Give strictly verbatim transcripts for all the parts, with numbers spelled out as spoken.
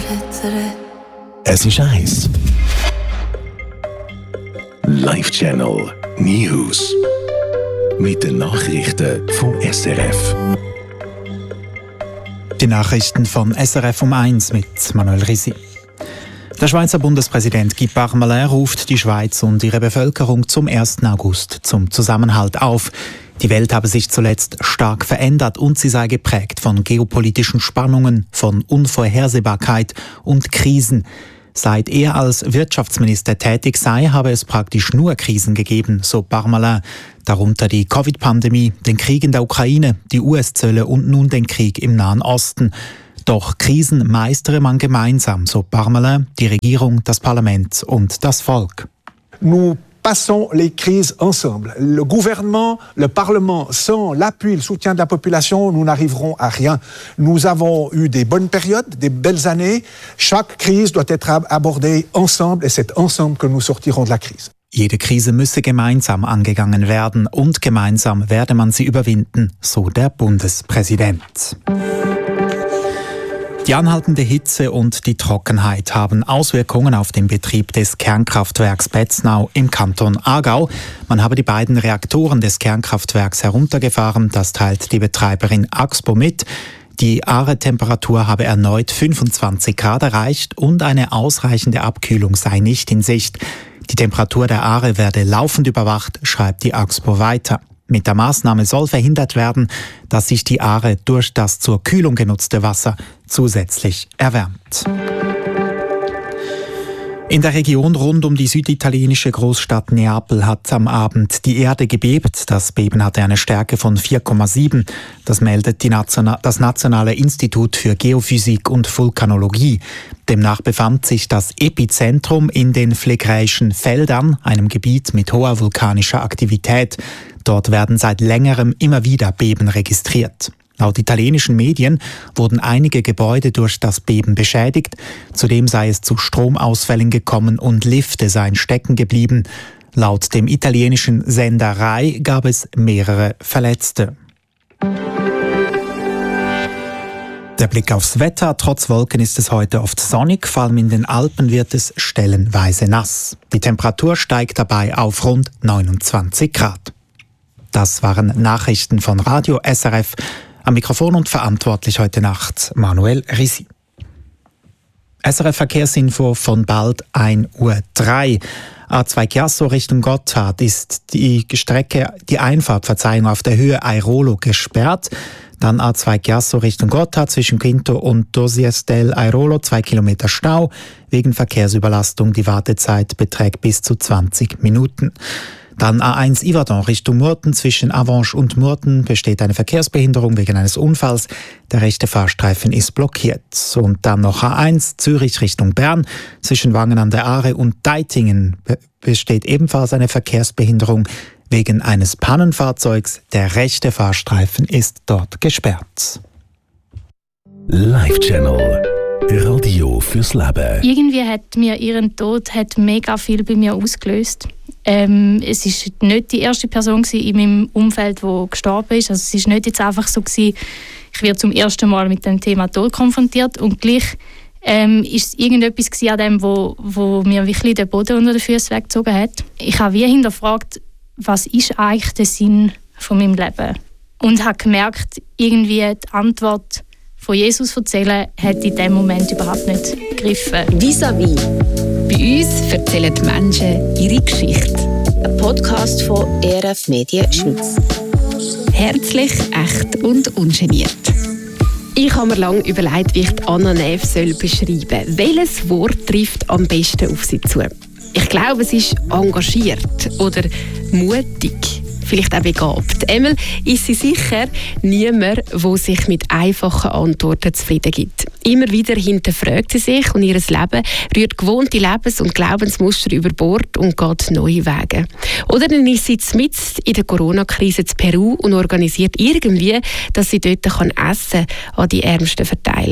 Es ist eins. Live Channel News. Mit den Nachrichten vom S R F. Die Nachrichten von S R F um eins mit Manuel Risi. Der Schweizer Bundespräsident Guy Parmelin ruft die Schweiz und ihre Bevölkerung zum ersten August zum Zusammenhalt auf. Die Welt habe sich zuletzt stark verändert und sie sei geprägt von geopolitischen Spannungen, von Unvorhersehbarkeit und Krisen. Seit er als Wirtschaftsminister tätig sei, habe es praktisch nur Krisen gegeben, so Parmelin. Darunter die Covid-Pandemie, den Krieg in der Ukraine, die U S-Zölle und nun den Krieg im Nahen Osten. Doch Krisen meistere man gemeinsam, so Parmelin, die Regierung, das Parlament und das Volk. Nous passons les crises ensemble. Le gouvernement, le Parlement, sans l'appui, le soutien de la population, nous n'arriverons à rien. Nous avons eu des bonnes périodes, des belles années. Chaque crise doit être abordée ensemble et c'est ensemble que nous sortirons de la crise. Jede Krise müsse gemeinsam angegangen werden und gemeinsam werde man sie überwinden, so der Bundespräsident. Die anhaltende Hitze und die Trockenheit haben Auswirkungen auf den Betrieb des Kernkraftwerks Betznau im Kanton Aargau. Man habe die beiden Reaktoren des Kernkraftwerks heruntergefahren, das teilt die Betreiberin Axpo mit. Die Aare-Temperatur habe erneut fünfundzwanzig Grad erreicht und eine ausreichende Abkühlung sei nicht in Sicht. Die Temperatur der Aare werde laufend überwacht, schreibt die Axpo weiter. Mit der Maßnahme soll verhindert werden, dass sich die Aare durch das zur Kühlung genutzte Wasser zusätzlich erwärmt. In der Region rund um die süditalienische Großstadt Neapel hat am Abend die Erde gebebt. Das Beben hatte eine Stärke von vier Komma sieben. Das meldet die Nationa- das Nationale Institut für Geophysik und Vulkanologie. Demnach befand sich das Epizentrum in den Phlegräischen Feldern, einem Gebiet mit hoher vulkanischer Aktivität. Dort werden seit längerem immer wieder Beben registriert. Laut italienischen Medien wurden einige Gebäude durch das Beben beschädigt. Zudem sei es zu Stromausfällen gekommen und Lifte seien stecken geblieben. Laut dem italienischen Sender Rai gab es mehrere Verletzte. Der Blick aufs Wetter. Trotz Wolken ist es heute oft sonnig, vor allem in den Alpen wird es stellenweise nass. Die Temperatur steigt dabei auf rund neunundzwanzig Grad. Das waren Nachrichten von Radio S R F. Am Mikrofon und verantwortlich heute Nacht Manuel Risi. S R F Verkehrsinfo von bald ein Uhr drei. A zwei Chiasso Richtung Gotthard ist die Strecke, die Einfahrt, Verzeihung, auf der Höhe Airolo gesperrt. Dann A zwei Chiasso Richtung Gotthard zwischen Quinto und Dosies del Airolo, zwei Kilometer Stau. Wegen Verkehrsüberlastung, die Wartezeit beträgt bis zu zwanzig Minuten. Dann A eins Yverdon Richtung Murten. Zwischen Avanches und Murten besteht eine Verkehrsbehinderung wegen eines Unfalls. Der rechte Fahrstreifen ist blockiert. Und dann noch A eins Zürich Richtung Bern. Zwischen Wangen an der Aare und Deitingen besteht ebenfalls eine Verkehrsbehinderung wegen eines Pannenfahrzeugs. Der rechte Fahrstreifen ist dort gesperrt. Live Channel. Radio fürs Leben. Irgendwie hat mir ihren Tod hat mega viel bei mir ausgelöst. Ähm, es war nicht die erste Person in meinem Umfeld, die gestorben ist. Also es war nicht jetzt einfach so gewesen, ich werde zum ersten Mal mit dem Thema Tod konfrontiert und gleich ähm, ist es irgendetwas an dem, wo, wo mir wirklich den Boden unter den Füßen weggezogen hat. Ich habe wie hinterfragt, was ist eigentlich der Sinn von meinem Leben? Und habe gemerkt, irgendwie die Antwort von Jesus erzählen, hat in diesem Moment überhaupt nicht gegriffen. Vis-à-vis. Bei uns erzählen die Menschen ihre Geschichte. Ein Podcast von E R F Medien Schweiz. Herzlich, echt und ungeniert. Ich habe mir lange überlegt, wie ich die Anna Neff soll beschreiben soll. Welches Wort trifft am besten auf sie zu? Ich glaube, es ist engagiert oder mutig. Vielleicht auch begabt. Einmal ist sie sicher niemand, der sich mit einfachen Antworten zufrieden gibt. Immer wieder hinterfragt sie sich und ihr Leben rührt gewohnte Lebens- und Glaubensmuster über Bord und geht neue Wege. Oder dann ist sie mitten in der Corona-Krise in Peru und organisiert irgendwie, dass sie dort kann Essen an die Ärmsten verteilen kann.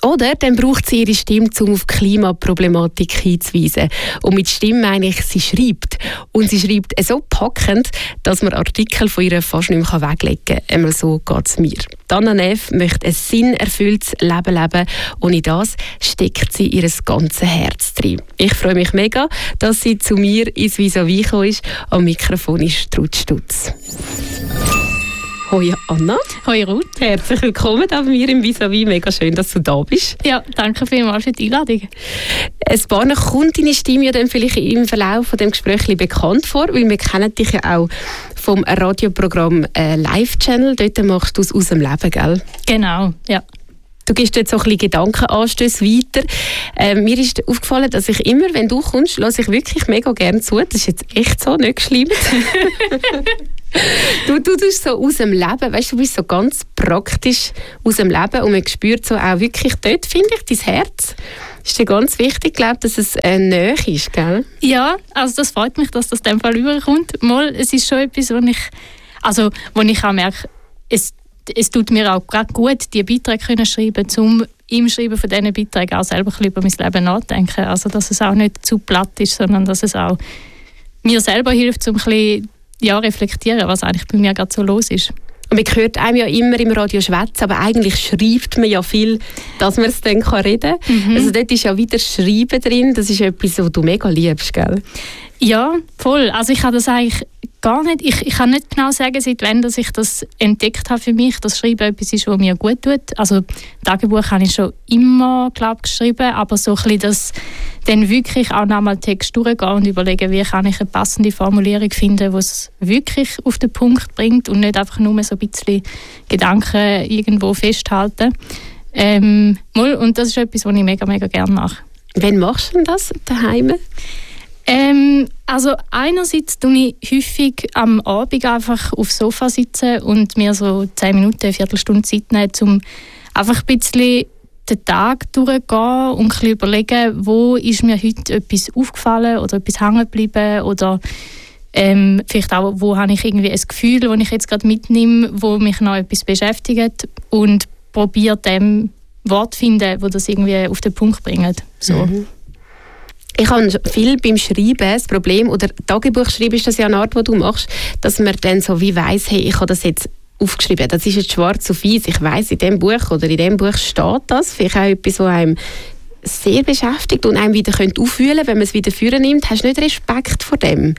Oder dann braucht sie ihre Stimme, um auf die Klimaproblematik hinzuweisen. Und mit Stimme meine ich, sie schreibt. Und sie schreibt so packend, dass man Artikel von ihr fast nicht mehr weglegen kann. Einmal so geht es mir. Anna Neff möchte ein sinnerfülltes Leben leben und in das steckt sie ihr ganzes Herz drin. Ich freue mich mega, dass sie zu mir ins Vis-à-vis gekommen ist. Am Mikrofon ist Trud Stutz. Hoi Anna. Hoi Ruth. Herzlich willkommen bei mir im Vis-à-vis. Mega schön, dass du da bist. Ja, danke vielmals für die Einladung. Ein paar Mal kommt deine Stimme ja dann vielleicht im Verlauf von dem Gespräch bekannt vor, weil wir kennen dich ja auch vom Radioprogramm äh, Live-Channel. Dort machst du es aus dem Leben, gell? Genau, ja. Du gibst dort so ein bisschen Gedankenanstöße weiter. Äh, mir ist aufgefallen, dass ich immer, wenn du kommst, höre ich wirklich mega gerne zu. Das ist jetzt echt so, nicht geschleimt. Du, du tust so aus dem Leben, weißt du, du bist so ganz praktisch aus dem Leben und man spürt so auch wirklich dort, finde ich, dein Herz. Ist dir ganz wichtig, glaube dass es äh, nahe ist, gell? Ja, also das freut mich, dass das in dem Fall überkommt. Mal, es ist schon etwas, wo ich, also, wo ich auch merke, es, es tut mir auch gerade gut, diese Beiträge können schreiben, um im Schreiben von diesen Beiträgen auch selber ein bisschen über mein Leben nachzudenken. Also, dass es auch nicht zu platt ist, sondern dass es auch mir selber hilft, um ein bisschen ja, reflektieren, was eigentlich bei mir gerade so los ist. Und man hört einem ja immer im Radio schwätzen, aber eigentlich schreibt man ja viel, dass man es dann reden kann. Mhm. Also dort ist ja wieder Schreiben drin, das ist etwas, was du mega liebst, gell? Ja, voll. Also ich habe das eigentlich gar nicht, ich, ich kann nicht genau sagen, seit wann dass ich das entdeckt habe für mich, dass Schreiben etwas ist, was mir gut tut. Also Tagebuch habe ich schon immer, glaube ich, geschrieben, aber so ein bisschen das dann wirklich auch nochmal Text durchgehen und überlegen, wie kann ich eine passende Formulierung finden, die es wirklich auf den Punkt bringt und nicht einfach nur so ein bisschen Gedanken irgendwo festhalten. Ähm, und das ist etwas, was ich mega, mega gerne mache. Wann machst du denn das daheim? Ähm, also einerseits tue ich häufig am Abend einfach aufs Sofa sitzen und mir so zehn Minuten, eine Viertelstunde Zeit nehmen, um einfach ein bisschen den Tag durchzugehen und ein bisschen überlegen, wo ist mir heute etwas aufgefallen oder etwas hängen geblieben oder ähm, vielleicht auch, wo habe ich irgendwie ein Gefühl, das ich jetzt gerade mitnehme, wo mich noch etwas beschäftigt und probiere dem Wort zu finden, wo das irgendwie auf den Punkt bringt. So. Mhm. Ich habe viel beim Schreiben das Problem, oder Tagebuch schreiben ist das ja eine Art, die du machst, dass man dann so wie weiss, hey, ich habe das jetzt aufgeschrieben, das ist jetzt schwarz auf weiß, ich weiss, in diesem Buch oder in diesem Buch steht das, vielleicht auch etwas, was einem sehr beschäftigt und einem wieder auffühlen könnte, wenn man es wieder führen nimmt. Hast du nicht Respekt vor dem?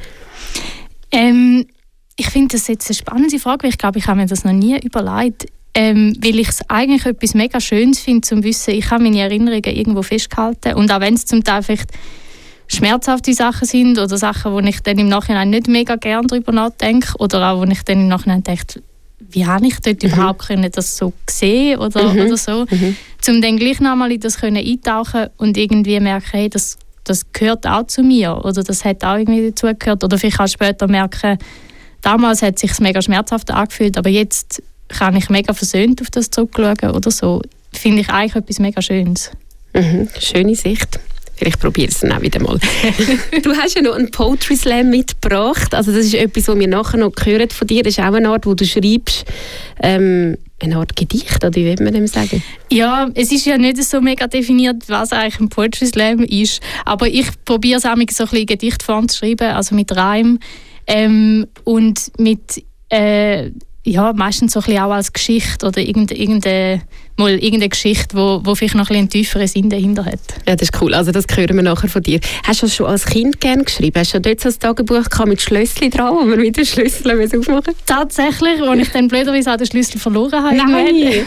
Ähm, ich finde das jetzt eine spannende Frage, weil ich glaube, ich habe mir das noch nie überlegt. Ähm, weil ich es eigentlich etwas mega Schönes finde, zu wissen, ich habe meine Erinnerungen irgendwo festgehalten und auch wenn es zum Teil vielleicht schmerzhafte Sachen sind oder Sachen, wo ich dann im Nachhinein nicht mega gerne darüber nachdenke oder auch, wo ich dann im Nachhinein denke, wie habe ich dort mhm. überhaupt können das so gesehen oder, mhm. oder so, mhm. um dann gleich nochmal in das können eintauchen und irgendwie merken, hey, das, das gehört auch zu mir oder das hat auch irgendwie dazugehört oder vielleicht auch später merken, damals hat es sich mega schmerzhaft angefühlt, aber jetzt kann ich mega versöhnt auf das zurückschauen oder so. Finde ich eigentlich etwas mega Schönes. Mhm. Schöne Sicht. Vielleicht probiere ich es dann auch wieder mal. Du hast ja noch einen Poetry Slam mitgebracht. Also das ist etwas, was wir nachher noch hören von dir. Das ist auch eine Art, wo du schreibst, ähm, eine Art Gedicht, oder wie würde man dem sagen? Ja, es ist ja nicht so mega definiert, was eigentlich ein Poetry Slam ist. Aber ich probiere es auch mit so ein bisschen Gedichtform zu schreiben, also mit Reim ähm, und mit äh, ja, meistens so ein bisschen auch als Geschichte oder irgendeine, irgendeine, mal irgendeine Geschichte, wo, wo vielleicht noch ein bisschen einen tieferen Sinn dahinter hat. Ja, das ist cool. Also das hören wir nachher von dir. Hast du das schon als Kind gerne geschrieben? Hast du dort so ein Tagebuch gehabt mit Schlösschen dran, wo wir mit den Schlüsseln aufmachen? Tatsächlich, wo ich dann blöderweise auch den Schlüssel verloren habe. Nein!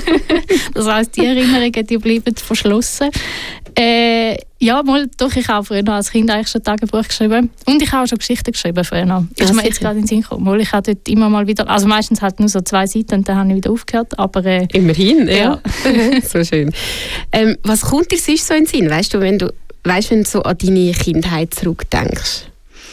Das heisst, die Erinnerungen, die bleiben verschlossen. Äh, ja, mal, doch, ich habe früher noch als Kind eigentlich schon Tagebuch geschrieben. Und ich habe auch schon Geschichten geschrieben früher noch. Ist ja, mir jetzt gerade in den Sinn gekommen. Mal, ich habe dort immer mal wieder, also meistens halt nur so zwei Seiten und dann habe ich wieder aufgehört. Aber, äh, immerhin, ja. ja. So schön. Ähm, was kommt dir sonst so in den Sinn? Weißt du, wenn du, weißt, wenn du so an deine Kindheit zurückdenkst?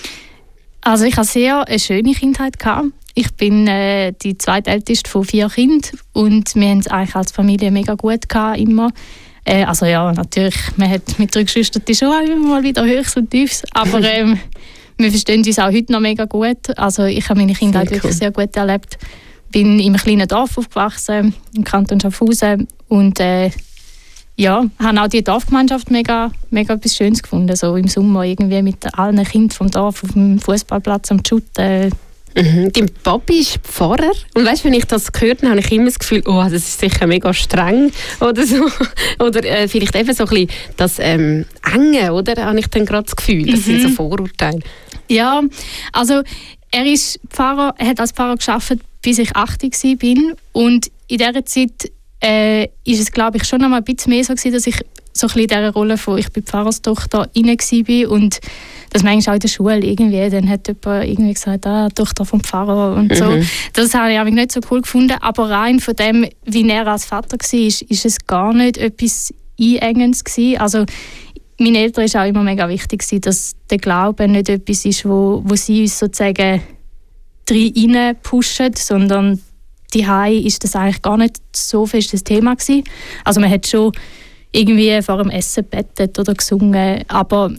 Also ich hatte sehr eine schöne Kindheit gehabt. Ich bin äh, die zweitälteste von vier Kindern und wir haben es eigentlich als Familie mega gut gehabt, immer. Äh, also ja, natürlich, man hat mit drei Geschwistern schon auch immer mal wieder Höchst und Tiefs, aber ähm, wir verstehen uns auch heute noch mega gut. Also ich habe meine Kindheit sehr wirklich cool. sehr gut erlebt. Bin in einem kleinen Dorf aufgewachsen, im Kanton Schaffhausen und äh, ja, haben auch die Dorfgemeinschaft mega, mega etwas Schönes gefunden. So im Sommer irgendwie mit allen Kindern vom Dorf auf dem Fußballplatz am Shooten. Mhm. Dein Papi ist Pfarrer. Und weißt, wenn ich das gehört habe, habe ich immer das Gefühl, oh, das ist sicher mega streng oder so. Oder äh, vielleicht eben so ein bisschen das ähm, Enge, oder? Habe ich dann gerade das Gefühl. Das mhm. sind so Vorurteile. Ja, also er ist Pfarrer, er hat als Pfarrer gearbeitet, bis ich achtzig war. Und in dieser Zeit äh, ist es, glaube ich, schon noch mal ein bisschen mehr so gewesen, dass ich so ein bisschen in dieser Rolle von «Ich bin Pfarrerstochter» inne war. Und das manchmal auch in der Schule irgendwie, dann hat jemand irgendwie gesagt, ah, Tochter vom Pfarrer und so. Mhm. Das habe ich nicht so cool gefunden, aber rein von dem, wie er als Vater war, ist, ist es gar nicht etwas Einengendes gewesen. Also meinen Eltern war auch immer mega wichtig, dass der Glaube nicht etwas ist, wo, wo sie uns sozusagen rein pushen, sondern die Hause ist das eigentlich gar nicht so fest das Thema gewesen. Also man hat schon irgendwie vor dem Essen bettet oder gesungen, aber